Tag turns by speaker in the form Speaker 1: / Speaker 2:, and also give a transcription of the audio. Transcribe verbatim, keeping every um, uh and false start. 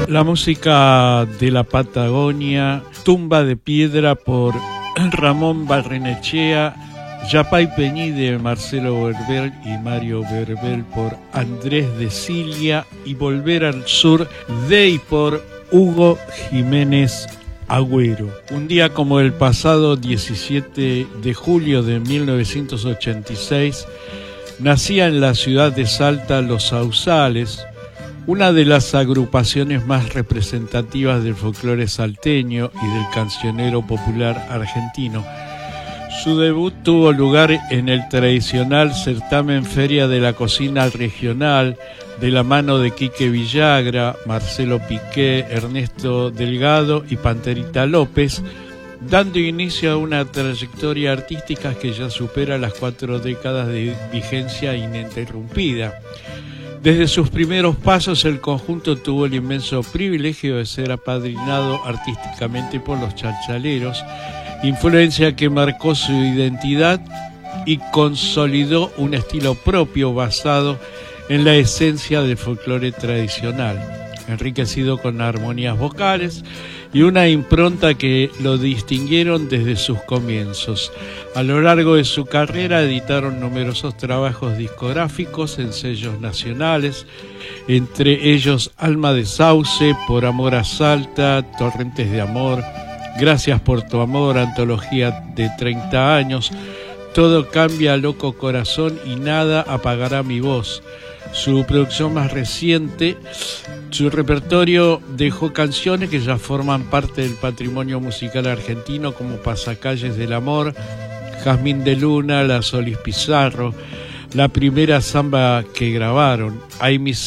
Speaker 1: La música de la Patagonia, Tumba de Piedra por Ramón Barrenechea, Yapay Peñí de Marcelo Verbel y Mario Verbel por Andrés de Cilia y Volver al Sur de y por Hugo Jiménez Agüero. Un día como el pasado diecisiete de julio de mil novecientos ochenta y seis, nacía en la ciudad de Salta Los Sausales, una de las agrupaciones más representativas del folclore salteño y del cancionero popular argentino. Su debut tuvo lugar en el tradicional certamen Feria de la Cocina Regional, de la mano de Quique Villagra, Marcelo Piqué, Ernesto Delgado y Panterita López, dando inicio a una trayectoria artística que ya supera las cuatro décadas de vigencia ininterrumpida. Desde sus primeros pasos, el conjunto tuvo el inmenso privilegio de ser apadrinado artísticamente por los Chalchaleros, influencia que marcó su identidad y consolidó un estilo propio basado en la esencia del folclore tradicional, enriquecido con armonías vocales y una impronta que lo distinguieron desde sus comienzos. A lo largo de su carrera editaron numerosos trabajos discográficos en sellos nacionales, entre ellos Alma de Sauce, Por Amor a Salta, Torrentes de Amor, Gracias por tu Amor, antología de treinta años, Todo cambia, Loco Corazón y Nada apagará mi voz. Su producción más reciente, su repertorio dejó canciones que ya forman parte del patrimonio musical argentino como Pasacalles del Amor, Jazmín de Luna, La Solis Pizarro, la primera samba que grabaron, Ay mis